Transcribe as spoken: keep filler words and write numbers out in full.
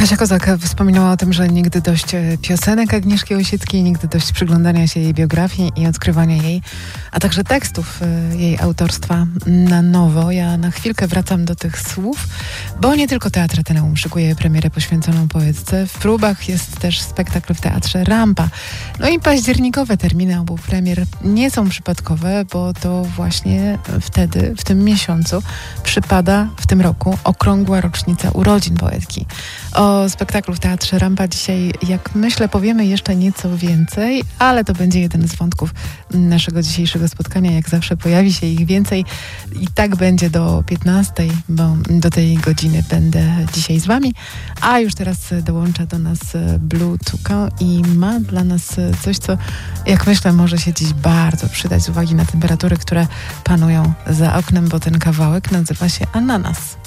Kasia Kozak wspominała o tym, że nigdy dość piosenek Agnieszki Osieckiej, nigdy dość przyglądania się jej biografii i odkrywania jej, a także tekstów jej autorstwa na nowo. Ja na chwilkę wracam do tych słów, bo nie tylko Teatr Ateneum szykuje premierę poświęconą poetce. W próbach jest też spektakl w Teatrze Rampa. No i październikowe terminy obu premier nie są przypadkowe, bo to właśnie wtedy, w tym miesiącu przypada w tym roku okrągła rocznica urodzin poetki. O spektaklu w Teatrze Rampa dzisiaj, jak myślę, powiemy jeszcze nieco więcej, ale to będzie jeden z wątków naszego dzisiejszego spotkania. Jak zawsze pojawi się ich więcej i tak będzie do piętnastej, bo do tej godziny będę dzisiaj z wami, a już teraz dołącza do nas Blue Toucan i ma dla nas coś, co jak myślę może się dziś bardzo przydać z uwagi na temperatury, które panują za oknem, bo ten kawałek nazywa się Ananas.